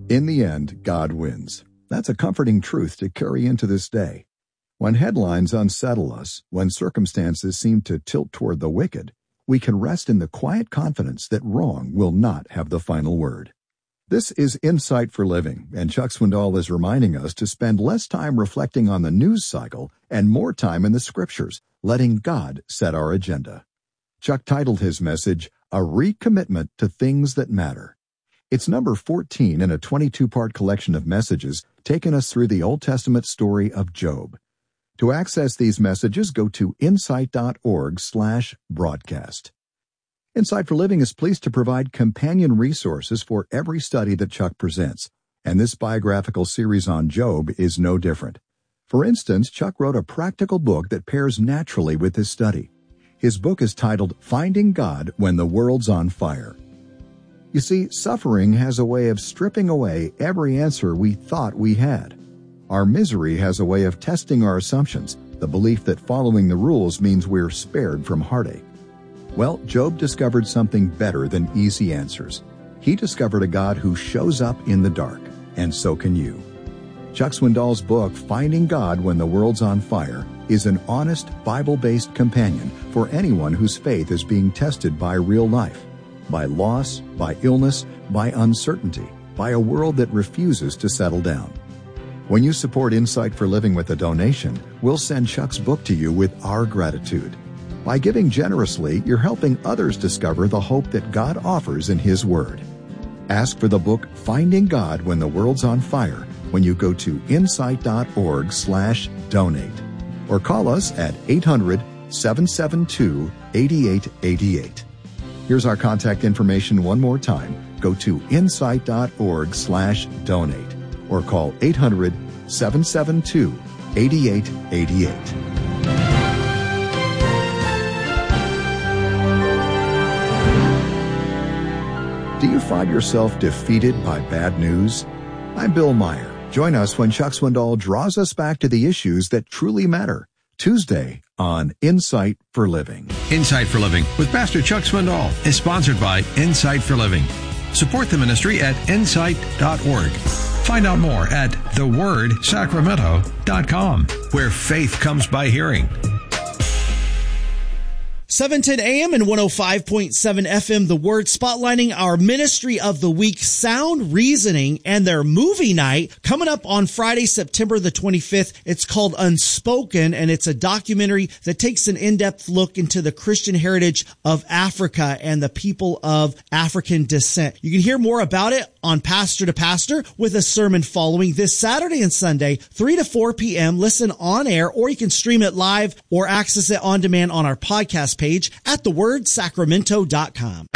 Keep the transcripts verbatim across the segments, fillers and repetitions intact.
In the end, God wins. That's a comforting truth to carry into this day. When headlines unsettle us, when circumstances seem to tilt toward the wicked, we can rest in the quiet confidence that wrong will not have the final word. This is Insight for Living, and Chuck Swindoll is reminding us to spend less time reflecting on the news cycle and more time in the Scriptures, letting God set our agenda. Chuck titled his message, A Recommitment to Things That Matter. It's number fourteen in a twenty-two part collection of messages taking us through the Old Testament story of Job. To access these messages, go to insight.org slash broadcast. Insight for Living is pleased to provide companion resources for every study that Chuck presents, and this biographical series on Job is no different. For instance, Chuck wrote a practical book that pairs naturally with this study. His book is titled Finding God When the World's on Fire. You see, suffering has a way of stripping away every answer we thought we had. Our misery has a way of testing our assumptions, the belief that following the rules means we're spared from heartache. Well, Job discovered something better than easy answers. He discovered a God who shows up in the dark, and so can you. Chuck Swindoll's book, Finding God When the World's on Fire, is an honest, Bible-based companion for anyone whose faith is being tested by real life, by loss, by illness, by uncertainty, by a world that refuses to settle down. When you support Insight for Living with a donation, we'll send Chuck's book to you with our gratitude. By giving generously, you're helping others discover the hope that God offers in His Word. Ask for the book Finding God When the World's on Fire when you go to insight.org slash donate or call us at eight hundred, seven seven two, eight eight eight eight. Here's our contact information one more time. Go to insight.org slash donate or call eight hundred, seven seven two, eight eight eight eight. Do you find yourself defeated by bad news? I'm Bill Meyer. Join us when Chuck Swindoll draws us back to the issues that truly matter. Tuesday on Insight for Living. Insight for Living with Pastor Chuck Swindoll is sponsored by Insight for Living. Support the ministry at insight dot org. Find out more at the word sacramento dot com, where faith comes by hearing. seven ten A M and one oh five point seven F M, The Word, spotlighting our Ministry of the Week, Sound Reasoning, and their movie night coming up on Friday, September the twenty-fifth. It's called Unspoken, and it's a documentary that takes an in-depth look into the Christian heritage of Africa and the people of African descent. You can hear more about it on Pastor to Pastor with a sermon following this Saturday and Sunday, three to four P M Listen on air, or you can stream it live or access it on demand on our podcast page at the word sacramento dot com.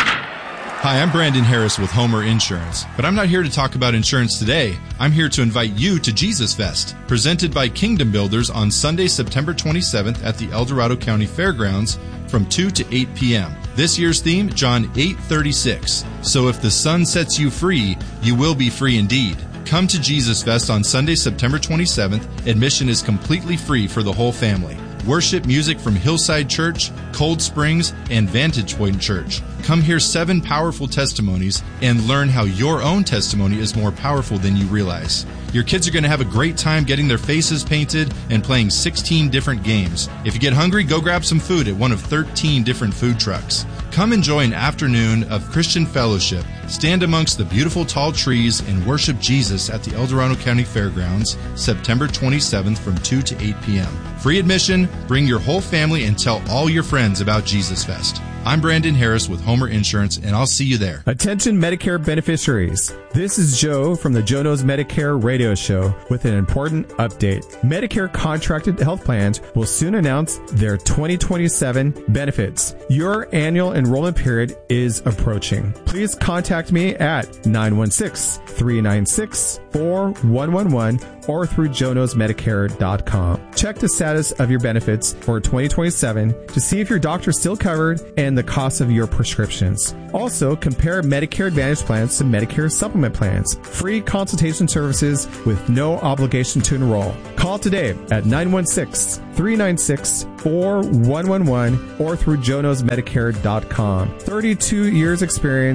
Hi, I'm Brandon Harris with Homer Insurance, but I'm not here to talk about insurance today. I'm here to invite you to Jesus Fest, presented by Kingdom Builders on Sunday, September twenty-seventh at the El Dorado County Fairgrounds from two to eight P M This year's theme, John eight thirty-six. So if the Son sets you free, you will be free indeed. Come to Jesus Fest on Sunday, September twenty-seventh. Admission is completely free for the whole family. Worship music from Hillside Church, Cold Springs, and Vantage Point Church. Come hear seven powerful testimonies and learn how your own testimony is more powerful than you realize. Your kids are going to have a great time getting their faces painted and playing sixteen different games. If you get hungry, go grab some food at one of thirteen different food trucks. Come enjoy an afternoon of Christian fellowship, stand amongst the beautiful tall trees, and worship Jesus at the El Dorado County Fairgrounds, September twenty-seventh from two to eight P M Free admission, bring your whole family, and tell all your friends about Jesus Fest. I'm Brandon Harris with Homer Insurance, and I'll see you there. Attention Medicare beneficiaries. This is Joe from the Joe Knows Medicare radio show with an important update. Medicare contracted health plans will soon announce their twenty twenty-seven benefits. Your annual enrollment period is approaching. Please contact me at nine one six, three nine six, four one one one or through joe knows medicare dot com. Check the status of your benefits for twenty twenty-seven to see if your doctor's still covered and the cost of your prescriptions. Also, compare Medicare Advantage plans to Medicare Supplement plans. Free consultation services with no obligation to enroll. Call today at nine one six, three nine six, four one one one or through joe knows medicare dot com. thirty-two years experience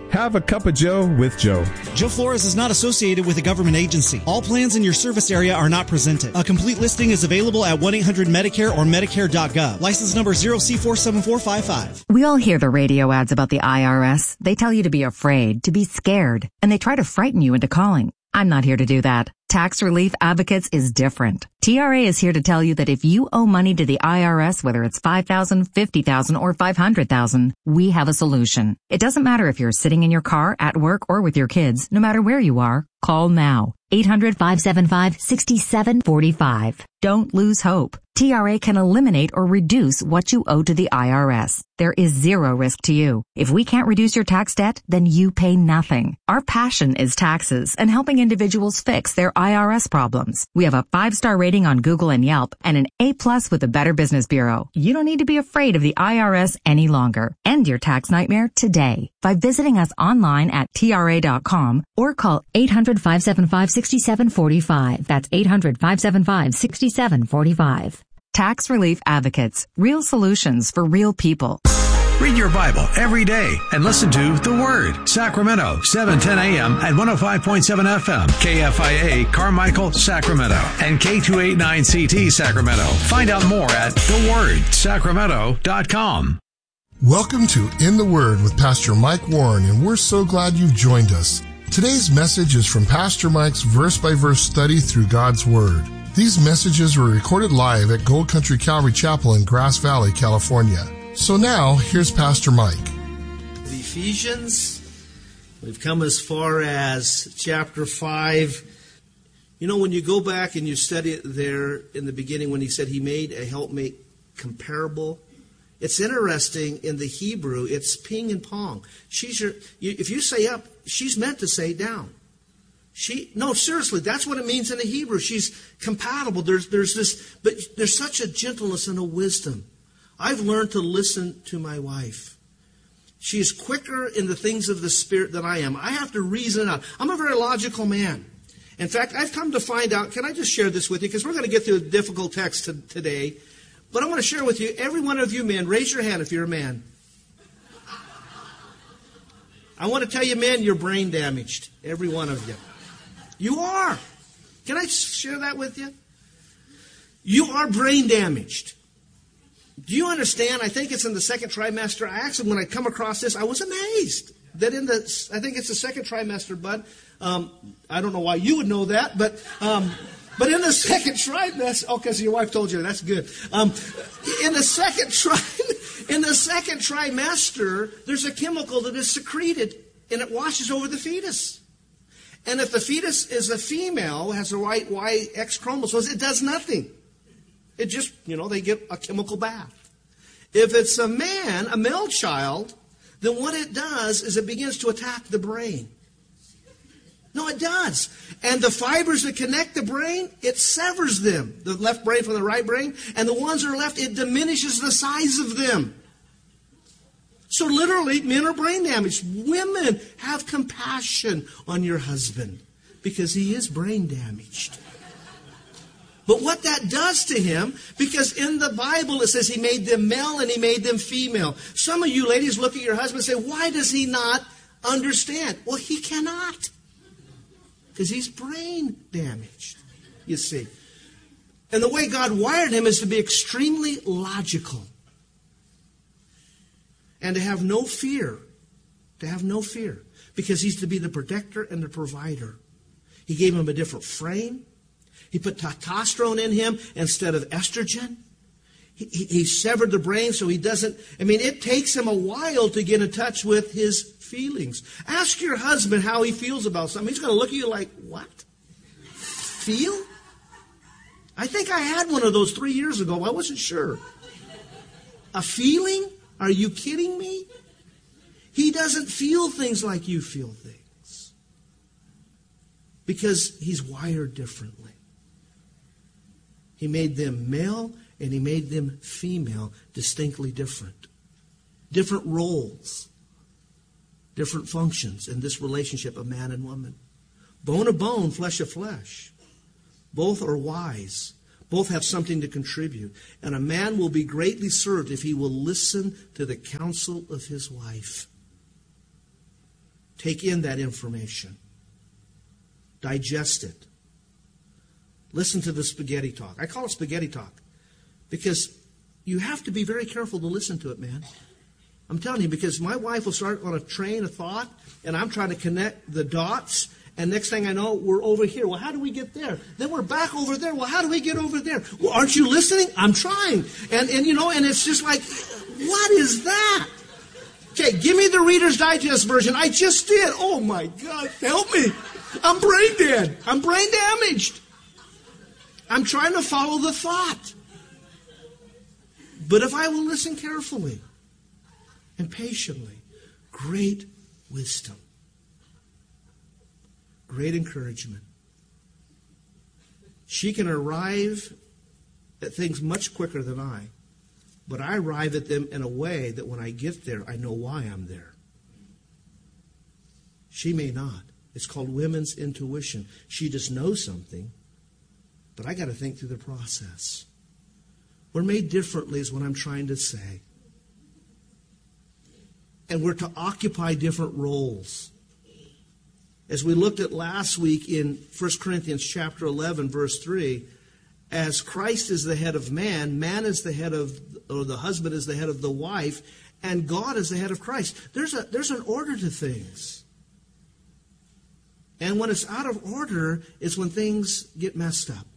Have a cup of Joe with Joe. Joe Flores is not associated with a government agency. All plans in your service area are not presented. A complete listing is available at one eight hundred Medicare or Medicare dot gov. License number zero C four seven four five five. We all hear the radio ads about the I R S. They tell you to be afraid, to be scared, and they try to frighten you into calling. I'm not here to do that. Tax Relief Advocates is different. T R A is here to tell you that if you owe money to the I R S, whether it's five thousand dollars, fifty thousand dollars, or five hundred thousand dollars, we have a solution. It doesn't matter if you're sitting in your car, at work, or with your kids. No matter where you are, call now. eight hundred, five seven five, six seven four five. Don't lose hope. T R A can eliminate or reduce what you owe to the I R S. There is zero risk to you. If we can't reduce your tax debt, then you pay nothing. Our passion is taxes and helping individuals fix their I R S problems. We have a five-star rating on Google and Yelp and an A-plus with the Better Business Bureau. You don't need to be afraid of the I R S any longer. End your tax nightmare today by visiting us online at T R A dot com or call eight hundred, five seven five, six seven four five. That's eight hundred, five seven five, six seven four five. Tax Relief Advocates. Real solutions for real people. Read your Bible every day and listen to The Word. Sacramento, seven ten a.m. at one oh five point seven F M. K F I A, Carmichael, Sacramento. And K two eighty-nine C T, Sacramento. Find out more at the word sacramento dot com. Welcome to In the Word with Pastor Mike Warren, and we're so glad you've joined us. Today's message is from Pastor Mike's verse-by-verse study through God's Word. These messages were recorded live at Gold Country Calvary Chapel in Grass Valley, California. So now, here's Pastor Mike. Ephesians, we've come as far as chapter five. You know, when you go back and you study it there in the beginning when he said he made a helpmate comparable, it's interesting in the Hebrew, it's ping and pong. She's your, you, if you say up, she's meant to say down. She no, seriously, that's what it means in the Hebrew. She's compatible. There's there's this, but there's such a gentleness and a wisdom. I've learned to listen to my wife. She is quicker in the things of the Spirit than I am. I have to reason it out. I'm a very logical man. In fact, I've come to find out, can I just share this with you? Because we're going to get through a difficult text to, today. But I want to share with you, every one of you men, raise your hand if you're a man. I want to tell you, men, you're brain damaged. Every one of you. You are. Can I share that with you? You are brain damaged. Do you understand? I think it's in the second trimester. I actually, when I come across this, I was amazed that in the, I think it's the second trimester, Bud. Um, I don't know why you would know that, but um, but in the second trimester, oh, because your wife told you, that's good. Um, in the second tri, in the second trimester, there's a chemical that is secreted, and it washes over the fetus. And if the fetus is a female, has the right Y X chromosomes, it does nothing. It just, you know, they get a chemical bath. If it's a man, a male child, then what it does is it begins to attack the brain. No, it does. And the fibers that connect the brain, it severs them. The left brain from the right brain. And the ones that are left, it diminishes the size of them. So literally, men are brain damaged. Women, have compassion on your husband because he is brain damaged. But what that does to him, because in the Bible it says he made them male and he made them female. Some of you ladies look at your husband and say, why does he not understand? Well, he cannot. Because he's brain damaged, you see. And the way God wired him is to be extremely logical. And to have no fear. To have no fear. Because he's to be the protector and the provider. He gave him a different frame. He put testosterone in him instead of estrogen. He, he, he severed the brain so he doesn't... I mean, it takes him a while to get in touch with his feelings. Ask your husband how he feels about something. He's going to look at you like, what? Feel? I think I had one of those three years ago. I wasn't sure. A feeling? Are you kidding me? He doesn't feel things like you feel things. Because he's wired differently. He made them male and he made them female, distinctly different. Different roles. Different functions in this relationship of man and woman. Bone of bone, flesh of flesh. Both are wise. Both have something to contribute. And a man will be greatly served if he will listen to the counsel of his wife. Take in that information. Digest it. Listen to the spaghetti talk. I call it spaghetti talk because you have to be very careful to listen to it, man. I'm telling you, because my wife will start on a train of thought, and I'm trying to connect the dots, and next thing I know, we're over here. Well, how do we get there? Then we're back over there. Well, how do we get over there? Well, aren't you listening? I'm trying. And, and you know, and it's just like, what is that? Okay, give me the Reader's Digest version. I just did. Oh, my God, help me. I'm brain dead. I'm brain damaged. I'm trying to follow the thought. But if I will listen carefully and patiently, great wisdom, great encouragement. She can arrive at things much quicker than I, but I arrive at them in a way that when I get there, I know why I'm there. She may not. It's called women's intuition. She just knows something, but I got to think through the process. We're made differently is what I'm trying to say. And we're to occupy different roles. As we looked at last week in First Corinthians chapter eleven, verse three, as Christ is the head of man, man is the head of, or the husband is the head of the wife, and God is the head of Christ. There's a, there's an order to things. And when it's out of order is when things get messed up.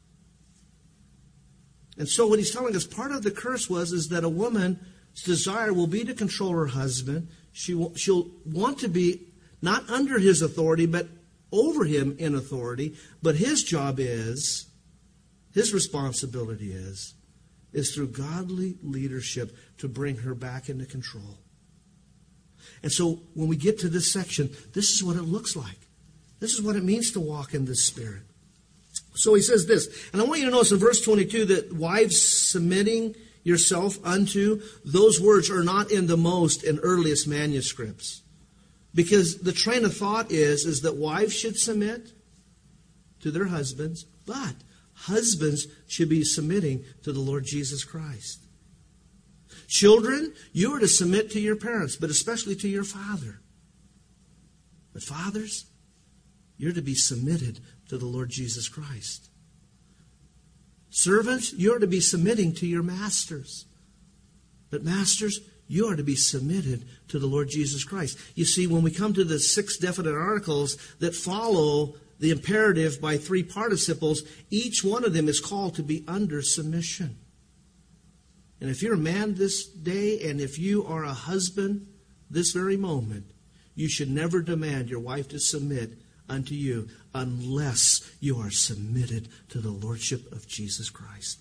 And so what he's telling us, part of the curse was is that a woman's desire will be to control her husband. She will, she'll want to be not under his authority, but over him in authority. But his job is, his responsibility is, is through godly leadership to bring her back into control. And so when we get to this section, this is what it looks like. This is what it means to walk in the Spirit. So he says this, and I want you to notice in verse twenty-two that wives submitting yourself unto, those words are not in the most and earliest manuscripts. Because the train of thought is, is that wives should submit to their husbands, but husbands should be submitting to the Lord Jesus Christ. Children, you are to submit to your parents, but especially to your father. But fathers, you're to be submitted to the Lord Jesus Christ. Servants, you're to be submitting to your masters. But masters, you are to be submitted to the Lord Jesus Christ. You see, when we come to the six definite articles that follow the imperative by three participles, each one of them is called to be under submission. And if you're a man this day, and if you are a husband this very moment, you should never demand your wife to submit unto you unless you are submitted to the Lordship of Jesus Christ.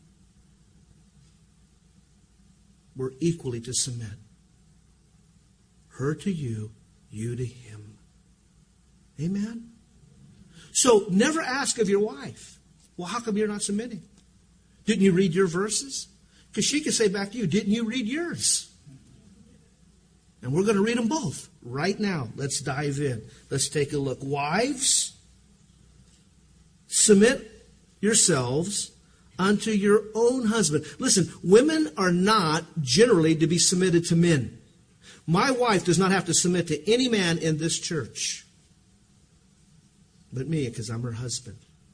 We're equally to submit. Her to you, you to him. Amen? So never ask of your wife, well, how come you're not submitting? Didn't you read your verses? Because she could say back to you, didn't you read yours? And we're going to read them both right now. Let's dive in. Let's take a look. Wives, submit yourselves unto your own husband. Listen, women are not generally to be submitted to men. My wife does not have to submit to any man in this church but me, because I'm her husband.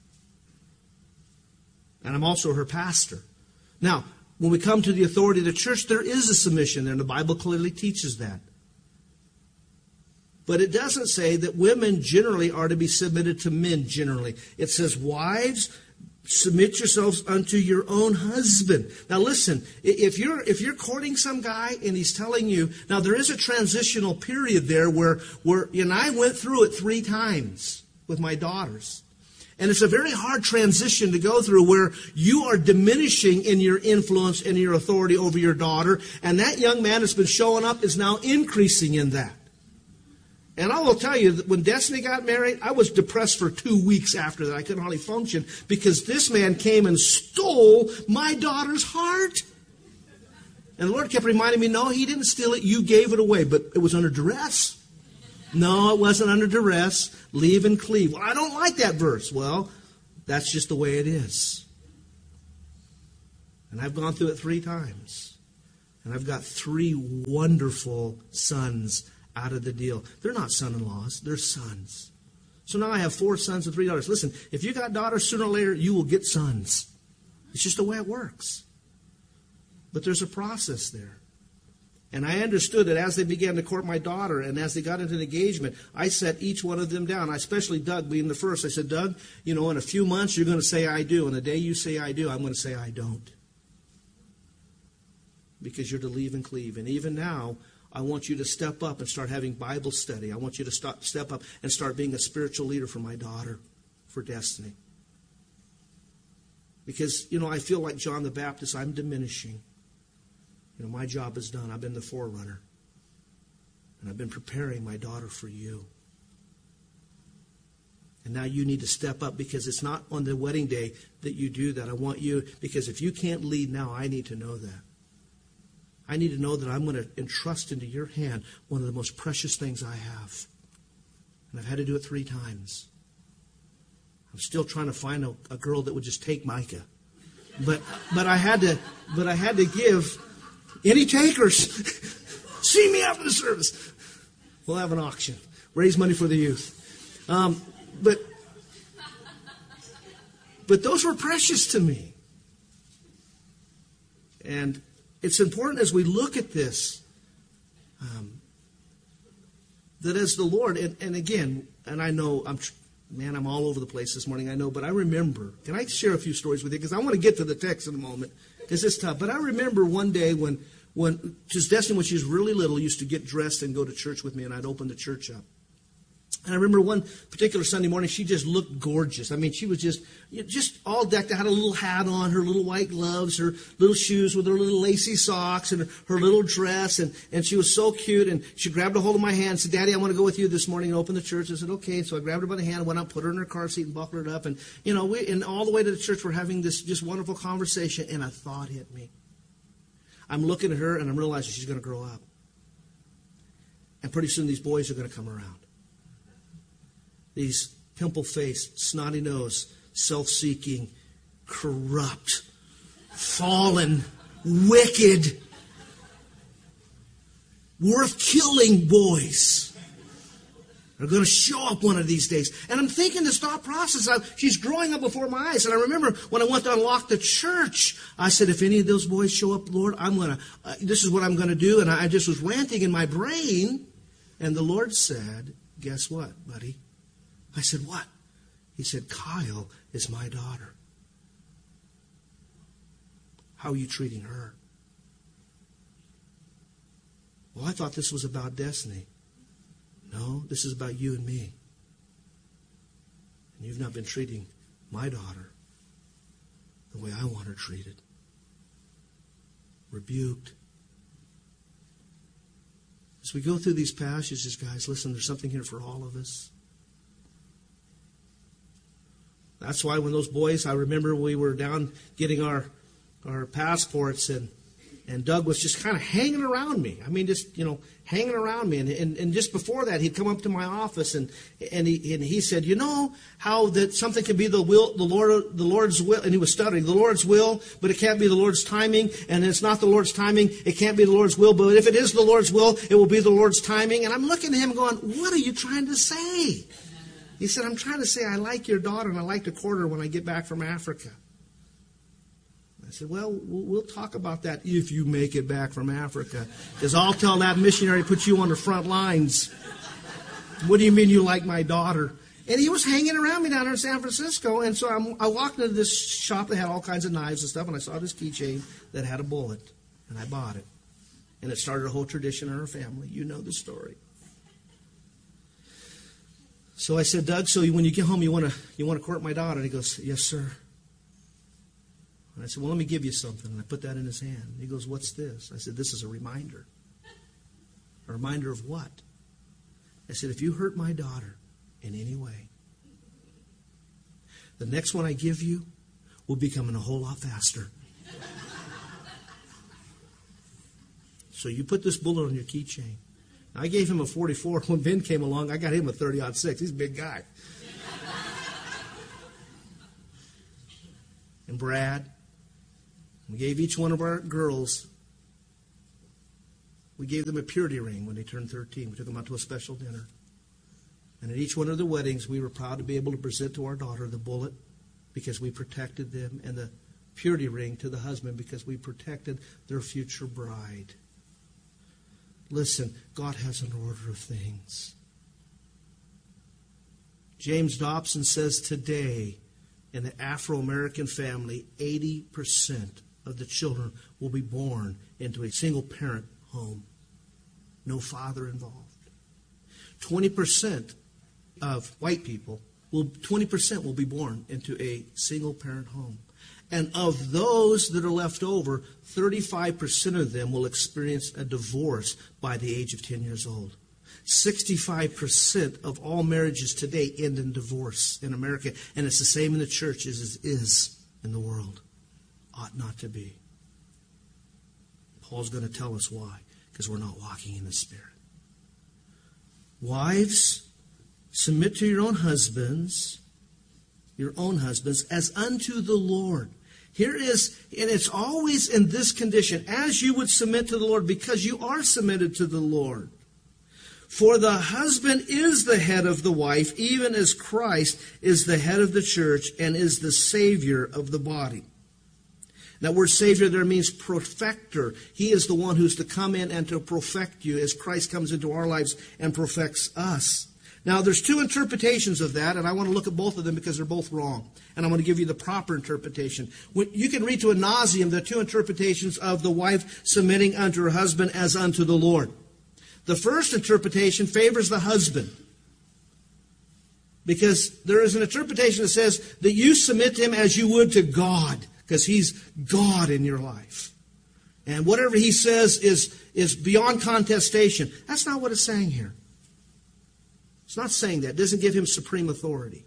And I'm also her pastor. Now, when we come to the authority of the church, there is a submission there, and the Bible clearly teaches that. But it doesn't say that women generally are to be submitted to men generally. It says, wives, submit yourselves unto your own husband. Now listen, if you're if you're courting some guy and he's telling you, now there is a transitional period there where, where and I went through it three times with my daughters. And it's a very hard transition to go through where you are diminishing in your influence and your authority over your daughter. And that young man that's been showing up is now increasing in that. And I will tell you that when Destiny got married, I was depressed for two weeks after that. I couldn't hardly function because this man came and stole my daughter's heart. And the Lord kept reminding me, no, he didn't steal it. You gave it away. But it was under duress. No, it wasn't under duress. Leave and cleave. Well, I don't like that verse. Well, that's just the way it is. And I've gone through it three times. And I've got three wonderful sons out of the deal. They're not son-in-laws. They're sons. So now I have four sons and three daughters. Listen, if you got daughters, sooner or later, you will get sons. It's just the way it works. But there's a process there. And I understood that as they began to court my daughter and as they got into an engagement, I set each one of them down. I especially Doug being the first. I said, Doug, you know, in a few months you're going to say I do. And the day you say I do, I'm going to say I don't. Because you're to leave and cleave. And even now, I want you to step up and start having Bible study. I want you to start, step up and start being a spiritual leader for my daughter, for Destiny. Because, you know, I feel like John the Baptist, I'm diminishing. You know, my job is done. I've been the forerunner. And I've been preparing my daughter for you. And now you need to step up, because it's not on the wedding day that you do that. I want you, because if you can't lead now, I need to know that. I need to know that I'm going to entrust into your hand one of the most precious things I have. And I've had to do it three times. I'm still trying to find a, a girl that would just take Micah. But but I had to but I had to give any takers. See me after the service. We'll have an auction. Raise money for the youth. Um, but but those were precious to me. And it's important as we look at this, um, that as the Lord, and, and again, and I know, I'm man, I'm all over the place this morning, I know, but I remember, can I share a few stories with you? Because I want to get to the text in a moment, because it's tough. But I remember one day when, when just Destiny, when she was really little, used to get dressed and go to church with me, and I'd open the church up. And I remember one particular Sunday morning, she just looked gorgeous. I mean, she was just just all decked out, had a little hat on, her little white gloves, her little shoes with her little lacy socks, and her, her little dress. And, and she was so cute. And she grabbed a hold of my hand and said, Daddy, I want to go with you this morning and open the church. I said, okay. So I grabbed her by the hand, went out, put her in her car seat and buckled her up. And, you know, we, and all the way to the church, we're having this just wonderful conversation. And a thought hit me. I'm looking at her, and I'm realizing she's going to grow up. And pretty soon these boys are going to come around. These pimple-faced, snotty-nosed, self-seeking, corrupt, fallen, wicked, worth-killing boys are going to show up one of these days. And I'm thinking this thought process, I, she's growing up before my eyes. And I remember when I went to unlock the church, I said, if any of those boys show up, Lord, I'm going to, uh, this is what I'm going to do. And I just was ranting in my brain. And the Lord said, guess what, buddy? I said, what? He said, Kyle is my daughter. How are you treating her? Well, I thought this was about Destiny. No, this is about you and me. And you've not been treating my daughter the way I want her treated. Rebuked. As we go through these passages, guys, listen, there's something here for all of us. That's why when those boys, I remember we were down getting our our passports, and and Doug was just kind of hanging around me. I mean, just, you know, hanging around me. And, and and just before that, he'd come up to my office, and and he and he said, you know how that something can be the will, the Lord, the Lord's will, and he was stuttering, the Lord's will, but it can't be the Lord's timing, and it's not the Lord's timing, it can't be the Lord's will, but if it is the Lord's will, it will be the Lord's timing. And I'm looking at him going, what are you trying to say? He said, I'm trying to say I like your daughter and I like to court her when I get back from Africa. I said, well, we'll talk about that if you make it back from Africa. Because I'll tell that missionary to put you on the front lines. What do you mean you like my daughter? And he was hanging around me down there in San Francisco. And so I'm, I walked into this shop that had all kinds of knives and stuff. And I saw this keychain that had a bullet. And I bought it. And it started a whole tradition in our family. You know the story. So I said, Doug, so when you get home, you want to you want to court my daughter? And he goes, yes, sir. And I said, well, let me give you something. And I put that in his hand. And he goes, what's this? I said, this is a reminder. A reminder of what? I said, if you hurt my daughter in any way, the next one I give you will be coming a whole lot faster. So you put this bullet on your keychain. I gave him a forty-four. When Ben came along, I got him a thirty aught six. He's a big guy. And Brad, we gave each one of our girls We gave them a purity ring when they turned thirteen. We took them out to a special dinner. And at each one of their weddings, we were proud to be able to present to our daughter the bullet because we protected them, and the purity ring to the husband because we protected their future bride. Listen, God has an order of things. James Dobson says today, in the Afro-American family, eighty percent of the children will be born into a single-parent home. No father involved. twenty percent of white people, will twenty percent will be born into a single-parent home. And of those that are left over, thirty-five percent of them will experience a divorce by the age of ten years old. sixty-five percent of all marriages today end in divorce in America, and it's the same in the church as it is in the world. Ought not to be. Paul's going to tell us why, because we're not walking in the Spirit. Wives, submit to your own husbands, your own husbands, as unto the Lord. Here is, and it's always in this condition, as you would submit to the Lord, because you are submitted to the Lord. For the husband is the head of the wife, even as Christ is the head of the church and is the Savior of the body. That word Savior there means perfecter. He is the one who's to come in and to perfect you as Christ comes into our lives and perfects us. Now, there's two interpretations of that, and I want to look at both of them because they're both wrong. And I'm going to give you the proper interpretation. When, you can read to ad nauseum the two interpretations of the wife submitting unto her husband as unto the Lord. The first interpretation favors the husband, because there is an interpretation that says that you submit to him as you would to God, because he's God in your life. And whatever he says is, is beyond contestation. That's not what it's saying here. It's not saying that. It doesn't give him supreme authority.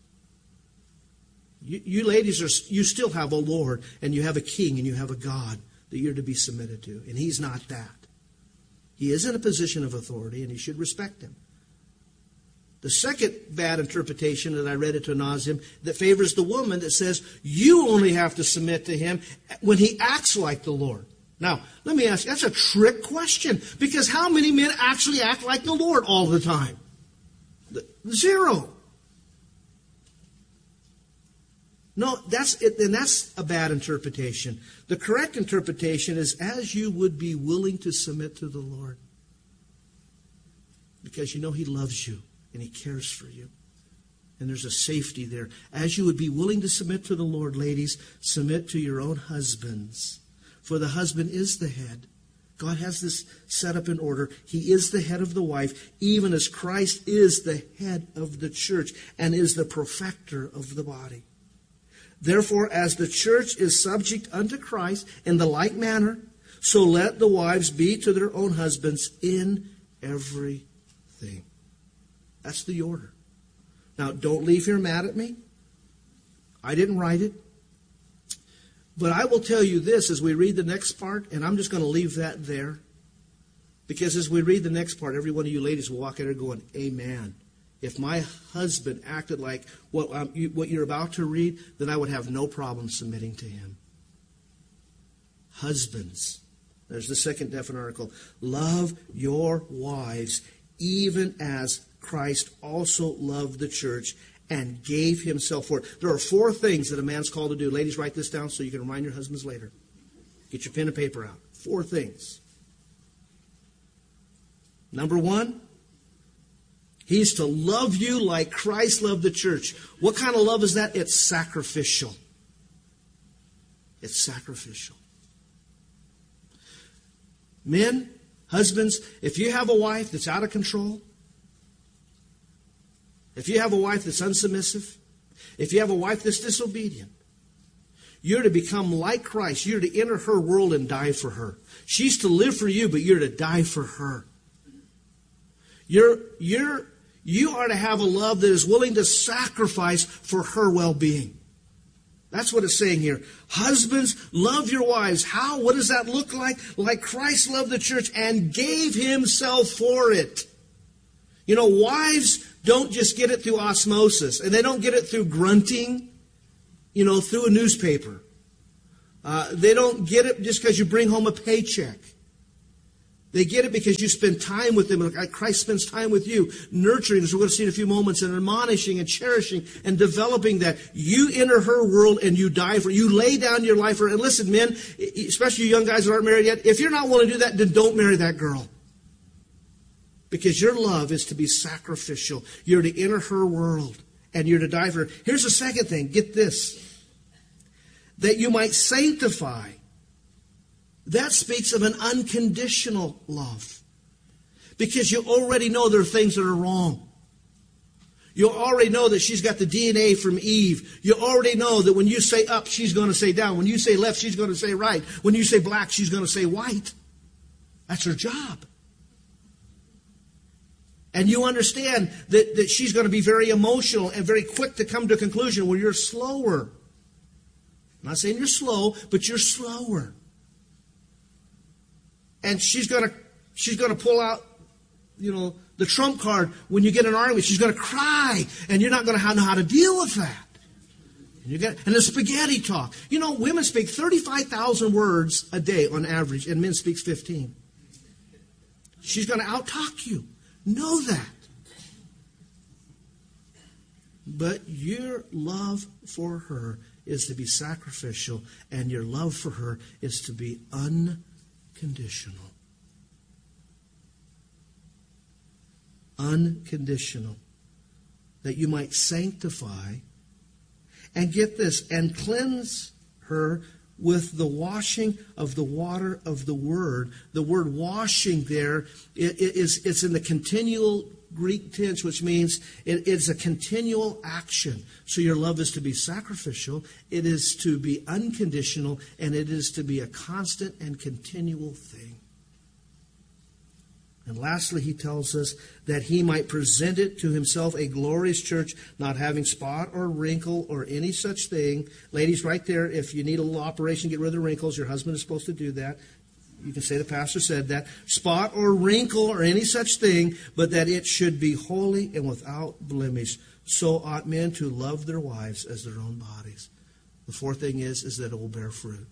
You, you ladies, are you still have a Lord, and you have a king, and you have a God that you're to be submitted to. And he's not that. He is in a position of authority, and you should respect him. The second bad interpretation that I read it to ad nauseam that favors the woman that says you only have to submit to him when he acts like the Lord. Now, let me ask you, that's a trick question, because how many men actually act like the Lord all the time? Zero. No, that's it, and that's a bad interpretation. The correct interpretation is as you would be willing to submit to the Lord, because you know he loves you and he cares for you. And there's a safety there. As you would be willing to submit to the Lord, ladies, submit to your own husbands. For the husband is the head. God has this set up in order. He is the head of the wife, even as Christ is the head of the church and is the perfecter of the body. Therefore, as the church is subject unto Christ in the like manner, so let the wives be to their own husbands in everything. That's the order. Now, don't leave here mad at me. I didn't write it. But I will tell you this as we read the next part, and I'm just going to leave that there. Because as we read the next part, every one of you ladies will walk out here going, amen. If my husband acted like what, um, you, what you're about to read, then I would have no problem submitting to him. Husbands. There's the second definite article. Love your wives, even as Christ also loved the church and gave himself for it. There are four things that a man's called to do. Ladies, write this down so you can remind your husbands later. Get your pen and paper out. Four things. Number one, he's to love you like Christ loved the church. What kind of love is that? It's sacrificial. It's sacrificial. Men, husbands, if you have a wife that's out of control, if you have a wife that's unsubmissive, if you have a wife that's disobedient, you're to become like Christ. You're to enter her world and die for her. She's to live for you, but you're to die for her. You're, you're, you are to have a love that is willing to sacrifice for her well-being. That's what it's saying here. Husbands, love your wives. How? What does that look like? Like Christ loved the church and gave himself for it. You know, wives don't just get it through osmosis, and they don't get it through grunting, you know, through a newspaper. Uh, they don't get it just because you bring home a paycheck. They get it because you spend time with them, like Christ spends time with you, nurturing, as we're going to see in a few moments, and admonishing and cherishing and developing that. You enter her world and you die for her. You lay down your life for her. And listen, men, especially you young guys that aren't married yet, if you're not willing to do that, then don't marry that girl. Because your love is to be sacrificial. You're to enter her world and you're to die for her. Here's the second thing. Get this. That you might sanctify. That speaks of an unconditional love. Because you already know there are things that are wrong. You already know that she's got the D N A from Eve. You already know that when you say up, she's going to say down. When you say left, she's going to say right. When you say black, she's going to say white. That's her job. And you understand that, that she's going to be very emotional and very quick to come to a conclusion where you're slower. I'm not saying you're slow, but you're slower. And she's going to she's going to pull out, you know, the trump card when you get in an argument. She's going to cry, and you're not going to know how to deal with that. And, you get, and the spaghetti talk. You know, women speak thirty-five thousand words a day on average, and men speak fifteen. She's going to out-talk you. Know that. But your love for her is to be sacrificial, and your love for her is to be unconditional. Unconditional. That you might sanctify, and get this, and cleanse her with the washing of the water of the Word. The word washing there is it's in the continual Greek tense, which means it is a continual action. So your love is to be sacrificial, it is to be unconditional, and it is to be a constant and continual thing. And lastly, he tells us that he might present it to himself a glorious church, not having spot or wrinkle or any such thing. Ladies, right there, if you need a little operation, get rid of the wrinkles. Your husband is supposed to do that. You can say the pastor said that. Spot or wrinkle or any such thing, but that it should be holy and without blemish. So ought men to love their wives as their own bodies. The fourth thing is, is that it will bear fruit.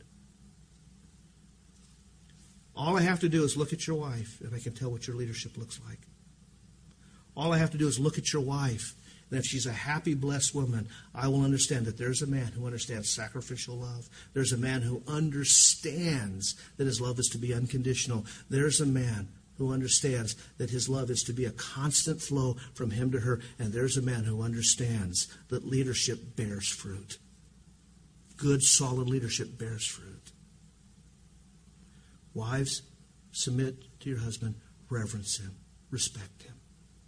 All I have to do is look at your wife, and I can tell what your leadership looks like. All I have to do is look at your wife, and if she's a happy, blessed woman, I will understand that there's a man who understands sacrificial love. There's a man who understands that his love is to be unconditional. There's a man who understands that his love is to be a constant flow from him to her. And there's a man who understands that leadership bears fruit. Good, solid leadership bears fruit. Wives, submit to your husband, reverence him, respect him.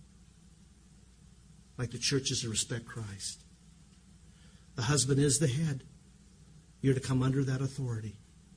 Like the church is to respect Christ. The husband is the head. You're to come under that authority.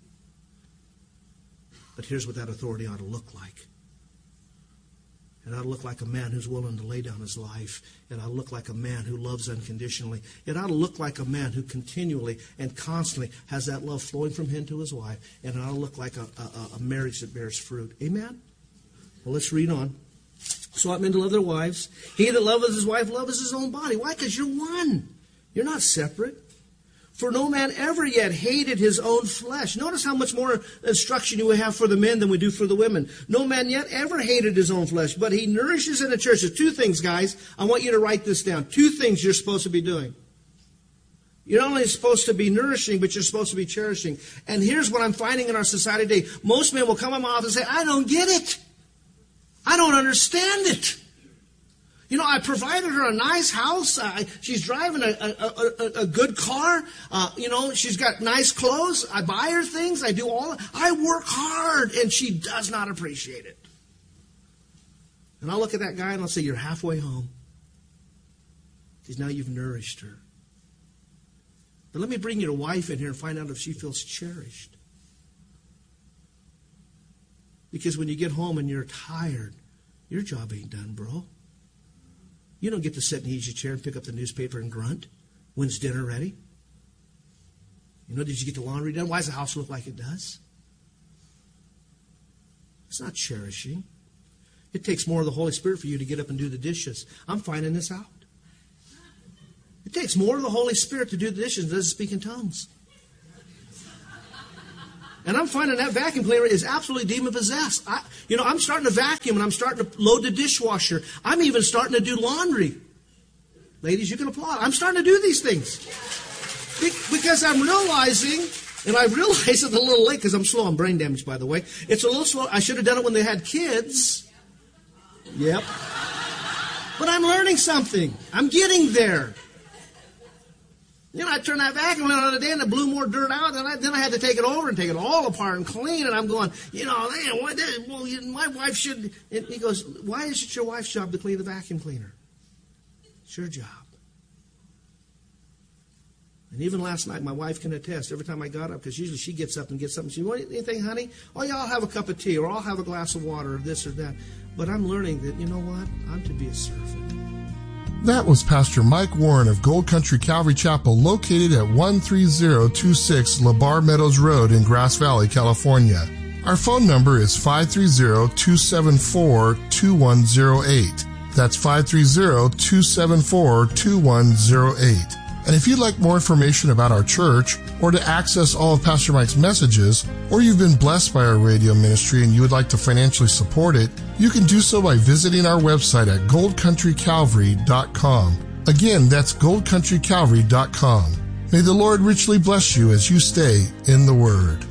But here's what that authority ought to look like. It ought to look like a man who's willing to lay down his life. It ought to look like a man who loves unconditionally. It ought to look like a man who continually and constantly has that love flowing from him to his wife. And it ought to look like a, a, a marriage that bears fruit. Amen? Well, let's read on. So ought men to love their wives. He that loveth his wife loveth his own body. Why? Because you're one. You're not separate. For no man ever yet hated his own flesh. Notice how much more instruction we have for the men than we do for the women. No man yet ever hated his own flesh, but he nourishes in the church. There's two things, guys. I want you to write this down. Two things you're supposed to be doing. You're not only supposed to be nourishing, but you're supposed to be cherishing. And here's what I'm finding in our society today. Most men will come in my office and say, I don't get it. I don't understand it. You know, I provided her a nice house. I, she's driving a, a, a, a good car. Uh, you know, she's got nice clothes. I buy her things. I do all. I work hard, and she does not appreciate it. And I'll look at that guy and I'll say, you're halfway home. Because now you've nourished her. But let me bring your wife in here and find out if she feels cherished. Because when you get home and you're tired, your job ain't done, bro. You don't get to sit in the easy chair and pick up the newspaper and grunt. When's dinner ready? You know, did you get the laundry done? Why does the house look like it does? It's not cherishing. It takes more of the Holy Spirit for you to get up and do the dishes. I'm finding this out. It takes more of the Holy Spirit to do the dishes than does it speak in tongues. And I'm finding that vacuum cleaner is absolutely demon-possessed. I, you know, I'm starting to vacuum and I'm starting to load the dishwasher. I'm even starting to do laundry. Ladies, you can applaud. I'm starting to do these things. Be- because I'm realizing, and I realize it a little late because I'm slow. I'm brain damaged, by the way. It's a little slow. I should have done it when they had kids. Yep. But I'm learning something. I'm getting there. You know, I turned that vacuum on the other day and it blew more dirt out. And I, then I had to take it over and take it all apart and clean. And I'm going, you know, man, what, well, my wife should. And he goes, why is it your wife's job to clean the vacuum cleaner? It's your job. And even last night, my wife can attest. Every time I got up, because usually she gets up and gets something. She want anything, honey? Oh, yeah, I'll have a cup of tea, or I'll have a glass of water, or this or that. But I'm learning that, you know what? I'm to be a servant. That was Pastor Mike Warren of Gold Country Calvary Chapel, located at one three zero two six La Barre Meadows Road in Grass Valley, California. Our phone number is five three zero, two seven four, two one zero eight. That's five three zero, two seven four, two one zero eight. And if you'd like more information about our church, or to access all of Pastor Mike's messages, or you've been blessed by our radio ministry and you would like to financially support it, you can do so by visiting our website at gold country calvary dot com. Again, that's gold country calvary dot com. May the Lord richly bless you as you stay in the Word.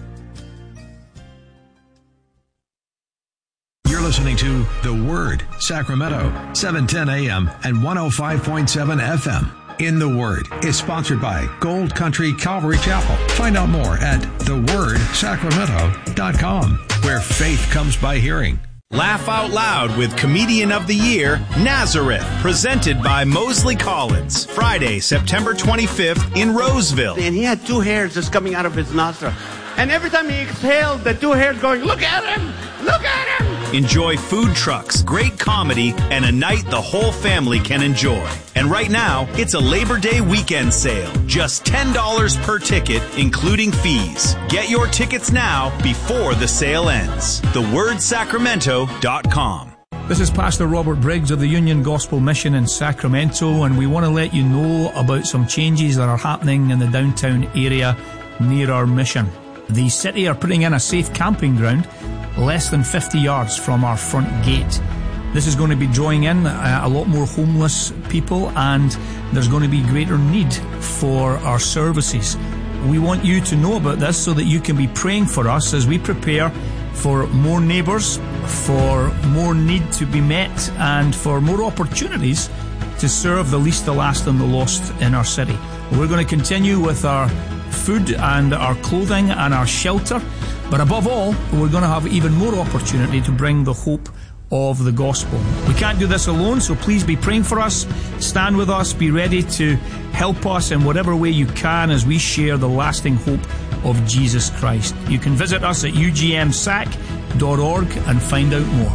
You're listening to The Word, Sacramento, seven ten a.m. and one oh five point seven F M. In the Word is sponsored by Gold Country Calvary Chapel. Find out more at the word sacramento dot com, where faith comes by hearing. Laugh Out Loud with Comedian of the Year, Nazareth, presented by Mosley Collins. Friday, September twenty-fifth in Roseville. And he had two hairs just coming out of his nostril. And every time he exhaled, the two hairs going, look at him! Look at him! Enjoy food trucks, great comedy, and a night the whole family can enjoy. And right now, it's a Labor Day weekend sale. Just ten dollars per ticket, including fees. Get your tickets now before the sale ends. the word sacramento dot com. This is Pastor Robert Briggs of the Union Gospel Mission in Sacramento, and we want to let you know about some changes that are happening in the downtown area near our mission. The city are putting in a safe camping ground less than fifty yards from our front gate. This is going to be drawing in a lot more homeless people, and there's going to be greater need for our services. We want you to know about this so that you can be praying for us as we prepare for more neighbours, for more need to be met, and for more opportunities to serve the least, the last, and the lost in our city. We're going to continue with our food and our clothing and our shelter, but above all, we're going to have even more opportunity to bring the hope of the gospel. We can't do this alone, so please be praying for us. Stand with us. Be ready to help us in whatever way you can as we share the lasting hope of Jesus Christ. You can visit us at u g m sac dot org and find out more.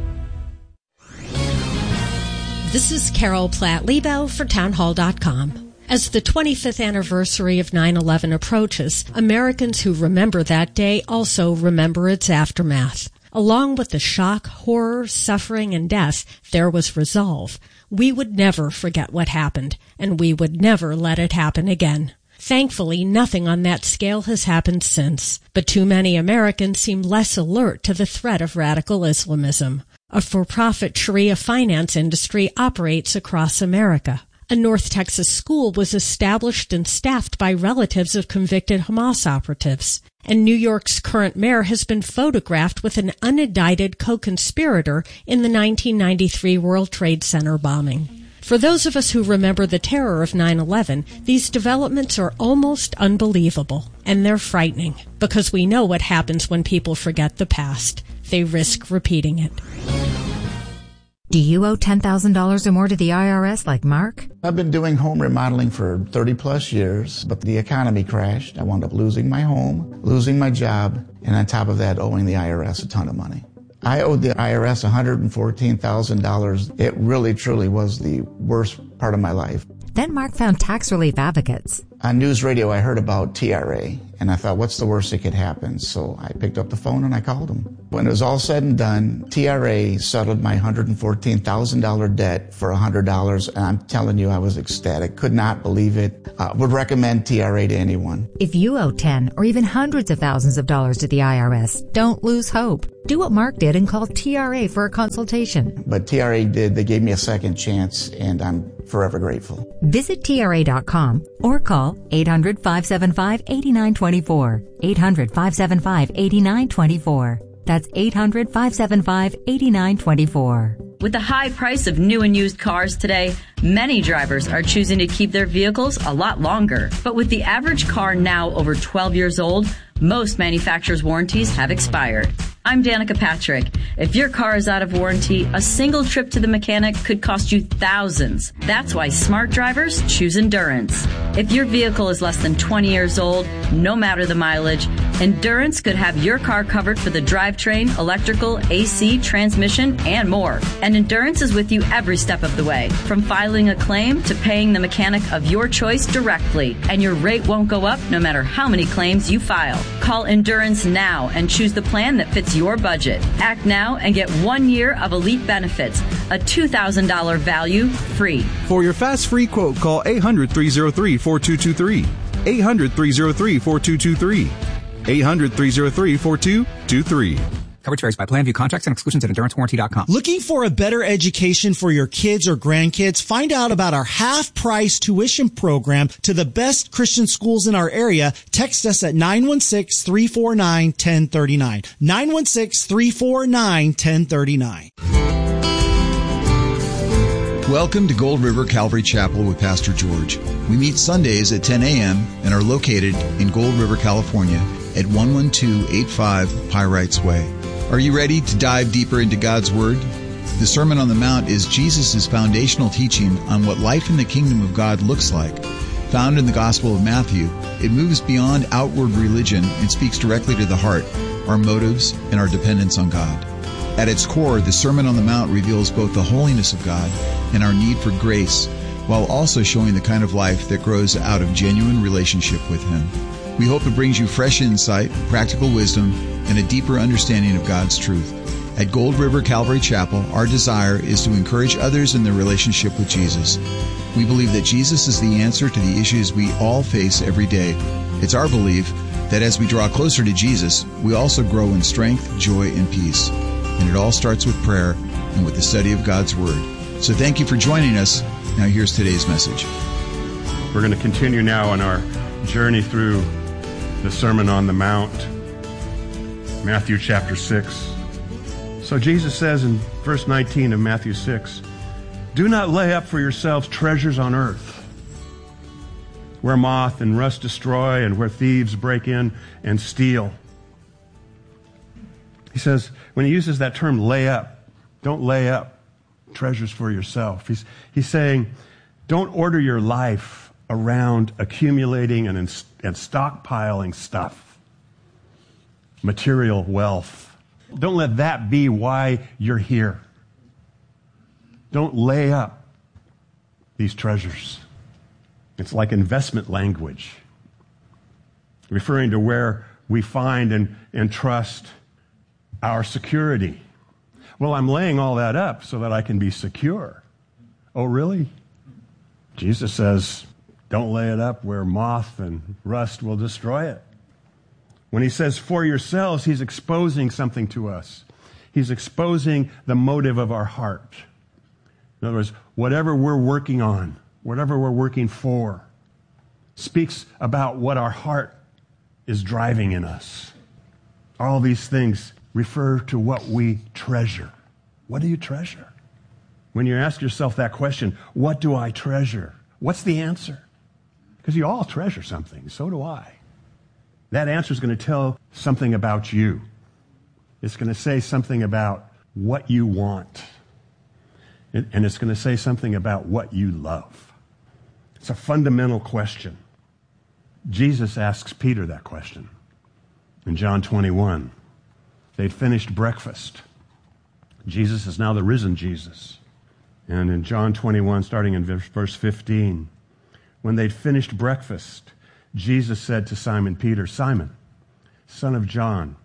This is Carol Platt-Liebau for townhall dot com. As the twenty-fifth anniversary of nine eleven approaches, Americans who remember that day also remember its aftermath. Along with the shock, horror, suffering, and death, there was resolve. We would never forget what happened, and we would never let it happen again. Thankfully, nothing on that scale has happened since, but too many Americans seem less alert to the threat of radical Islamism. A for-profit Sharia finance industry operates across America. A North Texas school was established and staffed by relatives of convicted Hamas operatives. And New York's current mayor has been photographed with an unindicted co-conspirator in the nineteen ninety-three World Trade Center bombing. For those of us who remember the terror of nine eleven, these developments are almost unbelievable. And they're frightening, because we know what happens when people forget the past. They risk repeating it. Do you owe ten thousand dollars or more to the I R S like Mark? I've been doing home remodeling for thirty plus years, but the economy crashed. I wound up losing my home, losing my job, and on top of that, owing the I R S a ton of money. I owed the I R S one hundred fourteen thousand dollars. It really, truly was the worst part of my life. Then Mark found Tax Relief Advocates. On news radio, I heard about T R A, and I thought, what's the worst that could happen? So I picked up the phone and I called them. When it was all said and done, T R A settled my one hundred fourteen thousand dollars debt for one hundred dollars, and I'm telling you, I was ecstatic. Could not believe it. Uh, would recommend T R A to anyone. If you owe ten or even hundreds of thousands of dollars to the I R S, don't lose hope. Do what Mark did and call T R A for a consultation. But T R A did. They gave me a second chance, and I'm forever grateful. Visit T R A dot com or call eight hundred, five seven five, eight nine two four. eight hundred, five seven five, eight nine two four. That's eight hundred, five seven five, eight nine two four. With the high price of new and used cars today, many drivers are choosing to keep their vehicles a lot longer. But with the average car now over twelve years old, most manufacturers' warranties have expired. I'm Danica Patrick. If your car is out of warranty, a single trip to the mechanic could cost you thousands. That's why smart drivers choose Endurance. If your vehicle is less than twenty years old, no matter the mileage, Endurance could have your car covered for the drivetrain, electrical, A C, transmission, and more. And Endurance is with you every step of the way, from filing a claim to paying the mechanic of your choice directly. And your rate won't go up no matter how many claims you file. Call Endurance now and choose the plan that fits your budget. Act now and get one year of elite benefits, a two thousand dollars value free. For your fast free quote, call eight hundred, three oh three, four two two three. eight hundred, three oh three, four two two three. eight hundred, three oh three, four two two three. Coverage varies by plan. View contracts and exclusions at endurance warranty dot com. Looking for a better education for your kids or grandkids? Find out about our half-price tuition program to the best Christian schools in our area. Text us at nine one six, three four nine, one zero three nine. nine one six, three four nine, one zero three nine. Welcome to Gold River Calvary Chapel with Pastor George. We meet Sundays at ten a.m. and are located in Gold River, California at one one two eight five Pyrites Way. Are you ready to dive deeper into God's Word? The Sermon on the Mount is Jesus' foundational teaching on what life in the kingdom of God looks like. Found in the Gospel of Matthew, it moves beyond outward religion and speaks directly to the heart, our motives, and our dependence on God. At its core, the Sermon on the Mount reveals both the holiness of God and our need for grace, while also showing the kind of life that grows out of genuine relationship with Him. We hope it brings you fresh insight, practical wisdom, and a deeper understanding of God's truth. At Gold River Calvary Chapel, our desire is to encourage others in their relationship with Jesus. We believe that Jesus is the answer to the issues we all face every day. It's our belief that as we draw closer to Jesus, we also grow in strength, joy, and peace. And it all starts with prayer and with the study of God's Word. So thank you for joining us. Now here's today's message. We're going to continue now on our journey through the Sermon on the Mount, Matthew chapter six. So Jesus says in verse nineteen of Matthew six, "Do not lay up for yourselves treasures on earth, where moth and rust destroy and where thieves break in and steal." He says, when he uses that term lay up, don't lay up treasures for yourself. He's, he's saying, don't order your life around accumulating and, and stockpiling stuff, material wealth. Don't let that be why you're here. Don't lay up these treasures. It's like investment language, referring to where we find and, and trust our security. Well, I'm laying all that up so that I can be secure. Oh, really? Jesus says, don't lay it up where moth and rust will destroy it. When he says for yourselves, he's exposing something to us. He's exposing the motive of our heart. In other words, whatever we're working on, whatever we're working for, speaks about what our heart is driving in us. All these things refer to what we treasure. What do you treasure? When you ask yourself that question, what do I treasure? What's the answer? Because you all treasure something. So do I. That answer is going to tell something about you. It's going to say something about what you want. And it's going to say something about what you love. It's a fundamental question. Jesus asks Peter that question in John twenty-one. They'd finished breakfast. Jesus is now the risen Jesus. And in John twenty-one, starting in verse fifteen, when they'd finished breakfast, Jesus said to Simon Peter, "Simon, son of John,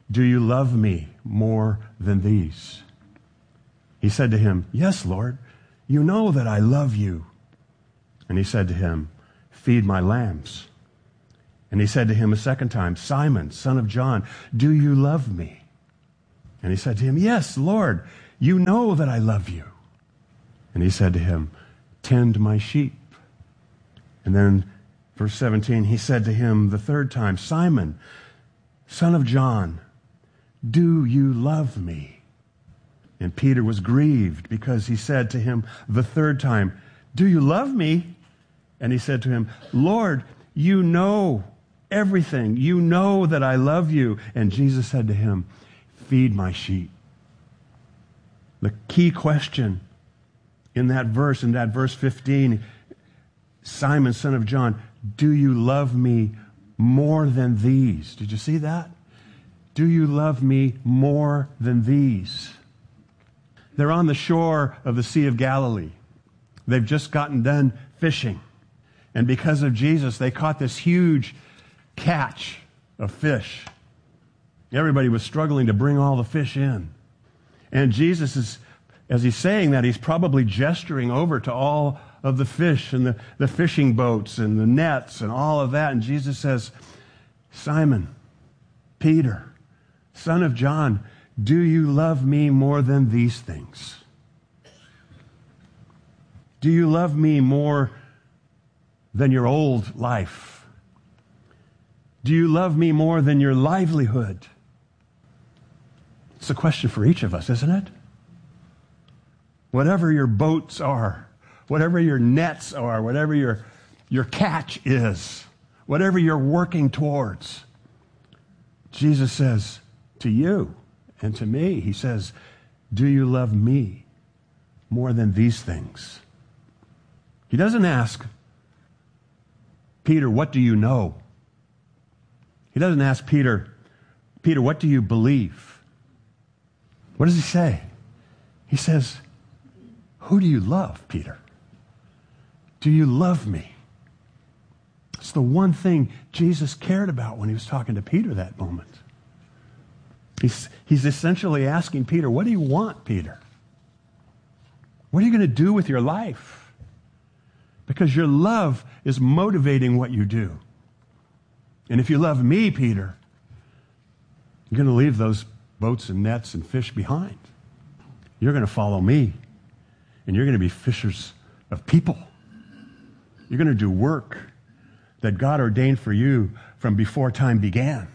do you love me more than these? He said to him, yes, Lord, you know that I love you. And he said to him, feed my lambs. And he said to him a second time, Simon, son of John, do you love me? And he said to him, yes, Lord, you know that I love you. And he said to him, tend my sheep. And then verse seventeen, he said to him the third time, Simon, son of John, do you love me? And Peter was grieved because he said to him the third time, do you love me? And he said to him, Lord, you know everything. You know that I love you. And Jesus said to him, feed my sheep. The key question in that verse, in that verse fifteen, Simon, son of John, do you love me more than these? Did you see that? Do you love me more than these? They're on the shore of the Sea of Galilee. They've just gotten done fishing. And because of Jesus, they caught this huge catch of fish. Everybody was struggling to bring all the fish in. And Jesus is, as he's saying that, he's probably gesturing over to all of the fish and the, the fishing boats and the nets and all of that. And Jesus says, Simon, Peter, son of John, do you love me more than these things? Do you love me more than your old life? Do you love me more than your livelihood? It's a question for each of us, isn't it? Whatever your boats are, whatever your nets are, whatever your, your catch is, whatever you're working towards, Jesus says to you and to me, he says, do you love me more than these things? He doesn't ask, Peter, what do you know? He doesn't ask Peter, Peter, what do you believe? What does he say? He says, who do you love, Peter? Do you love me? It's the one thing Jesus cared about when he was talking to Peter that moment. He's, he's essentially asking Peter, what do you want, Peter? What are you going to do with your life? Because your love is motivating what you do. And if you love me, Peter, you're going to leave those boats and nets and fish behind. You're going to follow me. And you're going to be fishers of people. You're going to do work that God ordained for you from before time began.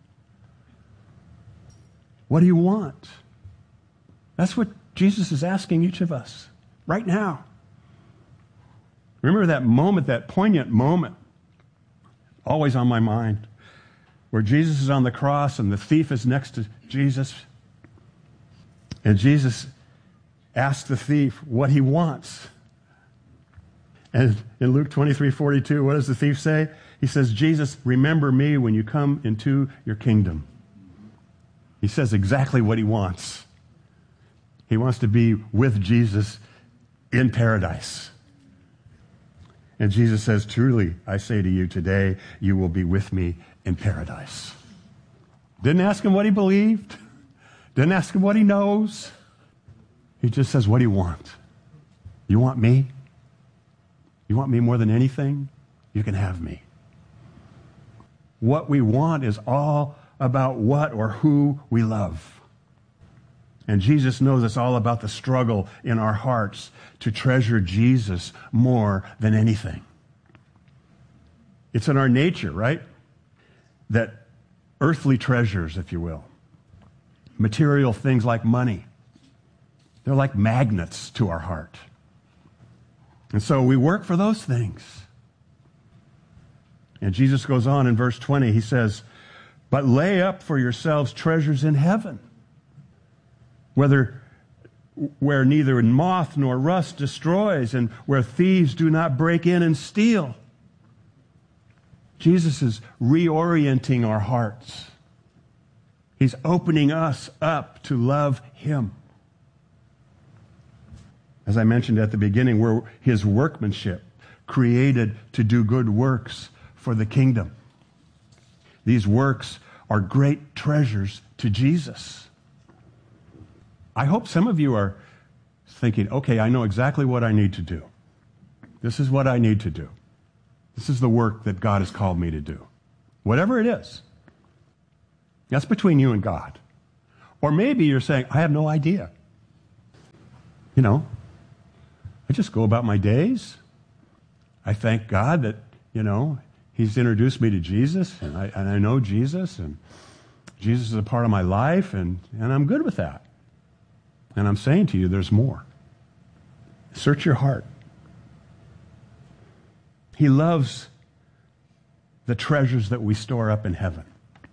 What do you want? That's what Jesus is asking each of us right now. Remember that moment, that poignant moment, always on my mind, where Jesus is on the cross and the thief is next to Jesus. And Jesus asks the thief what he wants. And in Luke twenty-three forty-two, what does the thief say? He says, Jesus, remember me when you come into your kingdom. He says exactly what he wants. He wants to be with Jesus in paradise. And Jesus says, truly, I say to you today, you will be with me in paradise. Didn't ask him what he believed. Didn't ask him what he knows. He just says, what do you want? You want me? You want me more than anything? You can have me. What we want is all about what or who we love. And Jesus knows it's all about the struggle in our hearts to treasure Jesus more than anything. It's in our nature, right? That earthly treasures, if you will, material things like money, they're like magnets to our heart. And so we work for those things. And Jesus goes on in verse twenty, he says, but lay up for yourselves treasures in heaven, whether where neither moth nor rust destroys and where thieves do not break in and steal. Jesus is reorienting our hearts. He's opening us up to love him. As I mentioned at the beginning, we're his workmanship, created to do good works for the kingdom. These works are great treasures to Jesus. I hope some of you are thinking, okay, I know exactly what I need to do. This is what I need to do. This is the work that God has called me to do. Whatever it is. That's between you and God. Or maybe you're saying, I have no idea. You know, I just go about my days. I thank God that, you know, He's introduced me to Jesus, and I, and I know Jesus, and Jesus is a part of my life, and, and I'm good with that. And I'm saying to you, there's more. Search your heart. He loves the treasures that we store up in heaven.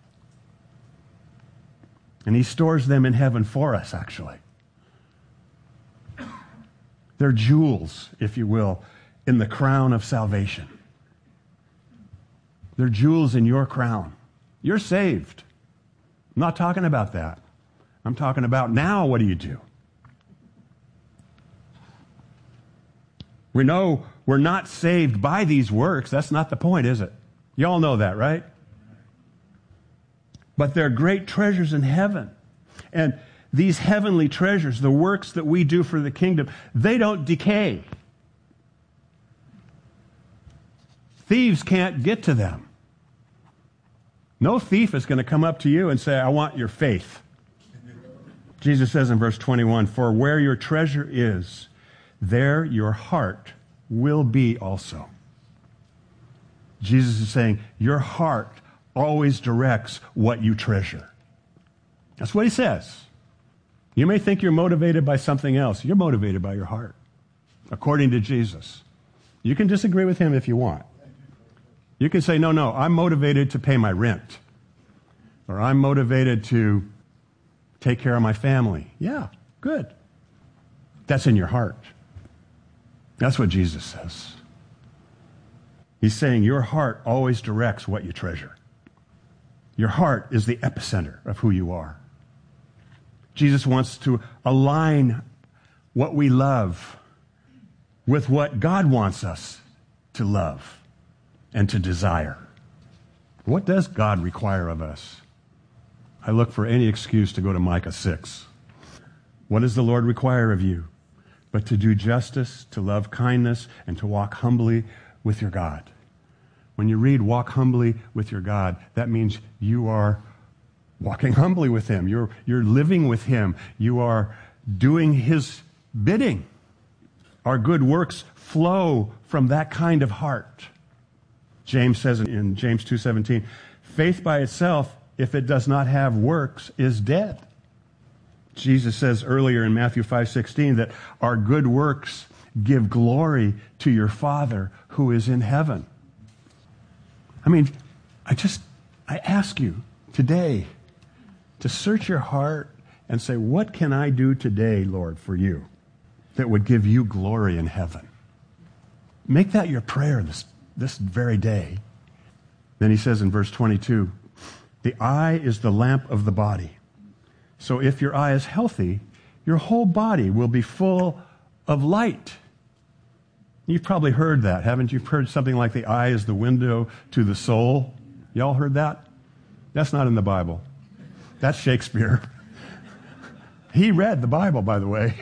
And He stores them in heaven for us, actually. They're jewels, if you will, in the crown of salvation. They're jewels in your crown. You're saved. I'm not talking about that. I'm talking about now, what do you do? We know we're not saved by these works. That's not the point, is it? You all know that, right? But they're great treasures in heaven. And these heavenly treasures, the works that we do for the kingdom, they don't decay. Thieves can't get to them. No thief is going to come up to you and say, I want your faith. Jesus says in verse twenty-one, for where your treasure is, there your heart will be also. Jesus is saying, your heart always directs what you treasure. That's what He says. You may think you're motivated by something else. You're motivated by your heart, according to Jesus. You can disagree with Him if you want. You can say, no, no, I'm motivated to pay my rent. Or I'm motivated to take care of my family. Yeah, good. That's in your heart. That's what Jesus says. He's saying your heart always directs what you treasure. Your heart is the epicenter of who you are. Jesus wants to align what we love with what God wants us to love and to desire. What does God require of us? I look for any excuse to go to Micah six. What does the Lord require of you? But to do justice, to love kindness, and to walk humbly with your God. When you read walk humbly with your God, that means you are walking humbly with Him. You're, you're living with Him. You are doing His bidding. Our good works flow from that kind of heart. James says in James two seventeen, faith by itself, if it does not have works, is dead. Jesus says earlier in Matthew five sixteen that our good works give glory to your Father who is in heaven. I mean, I just, I ask you today to search your heart and say, what can I do today, Lord, for you that would give you glory in heaven? Make that your prayer this, this very day. Then he says in verse twenty-two, the eye is the lamp of the body. So if your eye is healthy, your whole body will be full of light. You've probably heard that, haven't you? You've heard something like the eye is the window to the soul. Y'all heard that? That's not in the Bible. That's Shakespeare. He read the Bible, by the way.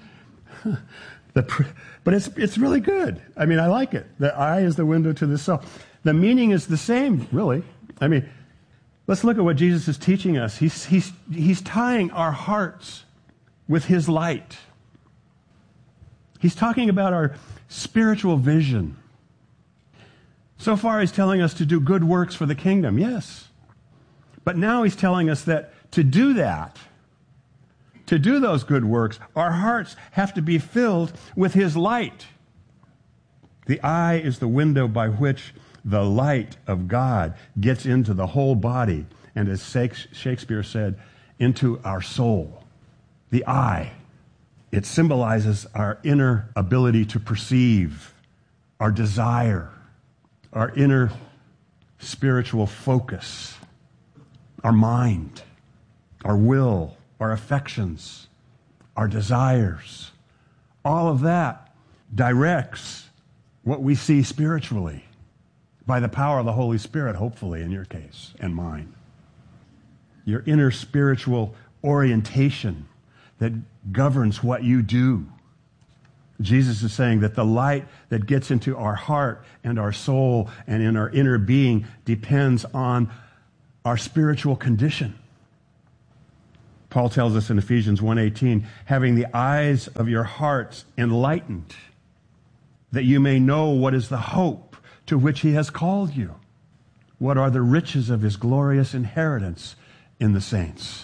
the, but it's, it's really good. I mean, I like it. The eye is the window to the soul. The meaning is the same, really. I mean, let's look at what Jesus is teaching us. He's, he's, he's tying our hearts with His light. He's talking about our spiritual vision. So far, He's telling us to do good works for the kingdom, yes. But now He's telling us that to do that, to do those good works, our hearts have to be filled with His light. The eye is the window by which the light of God gets into the whole body, and as Shakespeare said, into our soul. The eye, it symbolizes our inner ability to perceive, our desire, our inner spiritual focus, our mind, our will, our affections, our desires. All of that directs what we see spiritually by the power of the Holy Spirit, hopefully, in your case, and mine. your inner spiritual orientation that governs what you do. Jesus is saying that the light that gets into our heart and our soul and in our inner being depends on our spiritual condition. Paul tells us in Ephesians one eighteen, having the eyes of your hearts enlightened, that you may know what is the hope to which he has called you. What are the riches of his glorious inheritance in the saints?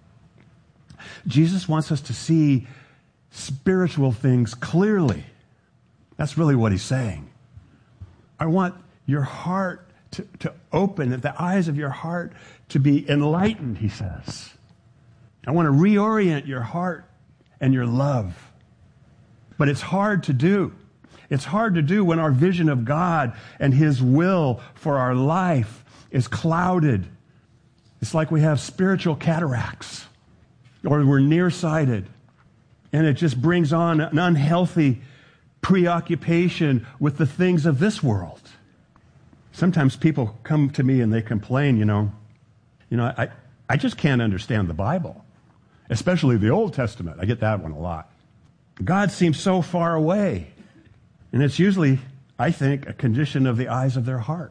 Jesus wants us to see spiritual things clearly. That's really what he's saying. I want your heart to, to open, the eyes of your heart to be enlightened, he says. I want to reorient your heart and your love. But it's hard to do. It's hard to do when our vision of God and his will for our life is clouded. It's like we have spiritual cataracts, or we're nearsighted, and it just brings on an unhealthy preoccupation with the things of this world. Sometimes people come to me and they complain, you know, you know, I, I just can't understand the Bible, especially the Old Testament. I get that one a lot. God seems so far away. And it's usually, I think, a condition of the eyes of their heart.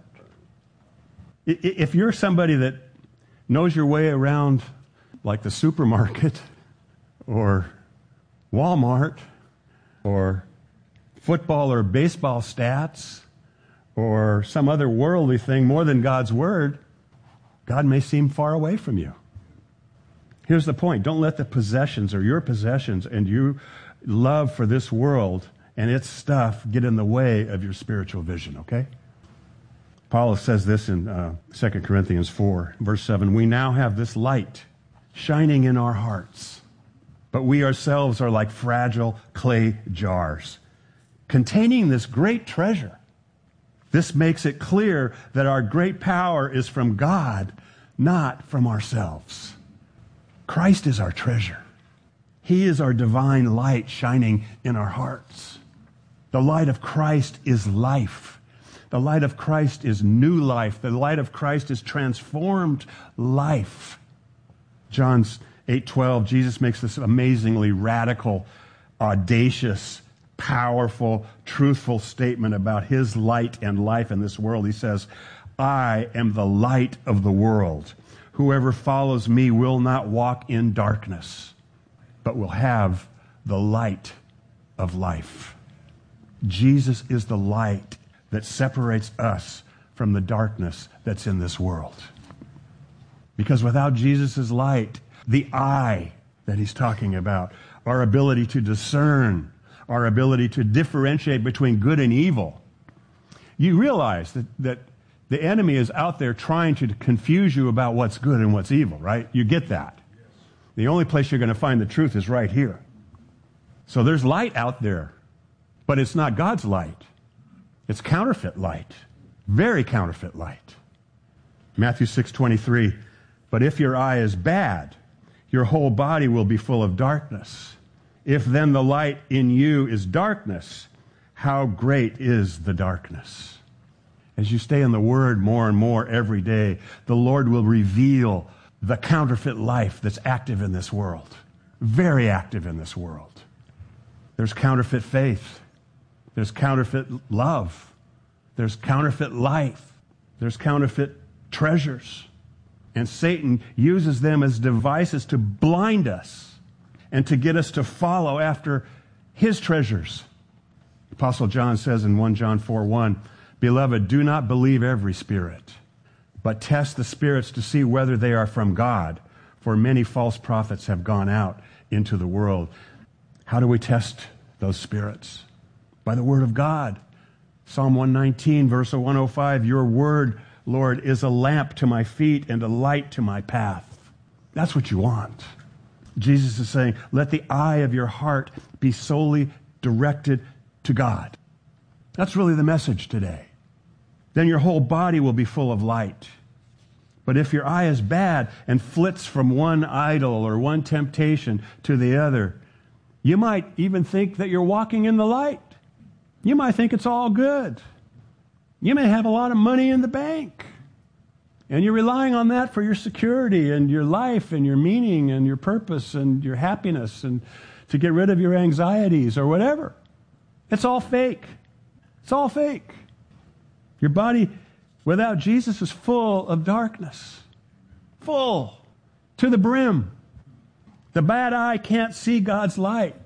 If you're somebody that knows your way around like the supermarket or Walmart or football or baseball stats or some other worldly thing more than God's Word, God may seem far away from you. Here's the point. Don't let the possessions or your possessions and your love for this world and its stuff get in the way of your spiritual vision, okay? Paul says this in uh, Second Corinthians four, verse seven. We now have this light shining in our hearts, but we ourselves are like fragile clay jars containing this great treasure. This makes it clear that our great power is from God, not from ourselves. Christ is our treasure. He is our divine light shining in our hearts. The light of Christ is life. The light of Christ is new life. The light of Christ is transformed life. John eight twelve, Jesus makes this amazingly radical, audacious, powerful, truthful statement about his light and life in this world. He says, I am the light of the world. Whoever follows me will not walk in darkness, but will have the light of life. Jesus is the light that separates us from the darkness that's in this world. Because without Jesus' light, the eye that he's talking about, our ability to discern, our ability to differentiate between good and evil, you realize that, that the enemy is out there trying to confuse you about what's good and what's evil, right? You get that. The only place you're going to find the truth is right here. So there's light out there, but it's not God's light. It's counterfeit light, very counterfeit light. Matthew six twenty-three, but if your eye is bad, your whole body will be full of darkness. If then the light in you is darkness, how great is the darkness? As you stay in the Word more and more every day, the Lord will reveal the counterfeit life that's active in this world, very active in this world. There's counterfeit faith. There's counterfeit love. There's counterfeit life. There's counterfeit treasures. And Satan uses them as devices to blind us and to get us to follow after his treasures. Apostle John says in First John four one, Beloved, do not believe every spirit, but test the spirits to see whether they are from God, for many false prophets have gone out into the world. How do we test those spirits? By the Word of God. Psalm one nineteen, verse one oh five, Your Word, Lord, is a lamp to my feet and a light to my path. That's what you want. Jesus is saying, let the eye of your heart be solely directed to God. That's really the message today. Then your whole body will be full of light. But if your eye is bad and flits from one idol or one temptation to the other, you might even think that you're walking in the light. You might think it's all good. You may have a lot of money in the bank. And you're relying on that for your security and your life and your meaning and your purpose and your happiness and to get rid of your anxieties or whatever. It's all fake. It's all fake. Your body without Jesus is full of darkness. Full to the brim. The bad eye can't see God's light.